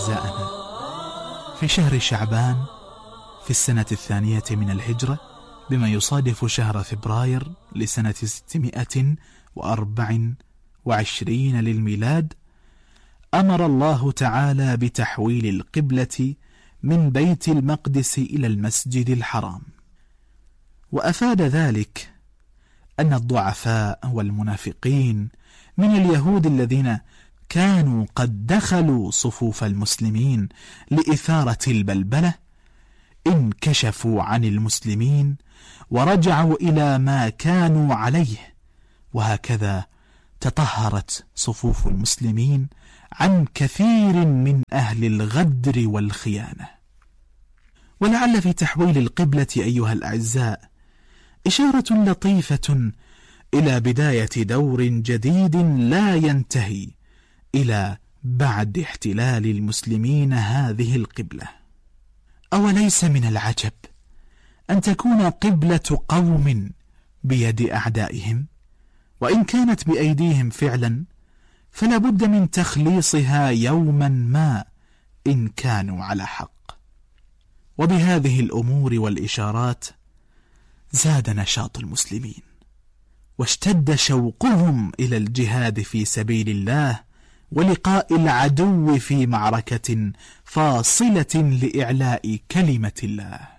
أعزائنا، في شهر شعبان في السنة 2 من الهجرة، بما يصادف شهر فبراير لسنة 624 للميلاد، أمر الله تعالى بتحويل القبلة من بيت المقدس إلى المسجد الحرام. وأفاد ذلك أن الضعفاء والمنافقين من اليهود الذين كانوا قد دخلوا صفوف المسلمين لإثارة البلبلة انكشفوا عن المسلمين ورجعوا إلى ما كانوا عليه، وهكذا تطهرت صفوف المسلمين عن كثير من أهل الغدر والخيانة. ولعل في تحويل القبلة أيها الأعزاء إشارة لطيفة إلى بداية دور جديد لا ينتهي إلى بعد احتلال المسلمين هذه القبلة. أوليس من العجب أن تكون قبلة قوم بيد أعدائهم، وإن كانت بأيديهم فعلا فلا بد من تخليصها يوما ما إن كانوا على حق. وبهذه الأمور والإشارات زاد نشاط المسلمين واشتد شوقهم إلى الجهاد في سبيل الله ولقاء العدو في معركة فاصلة لإعلاء كلمة الله.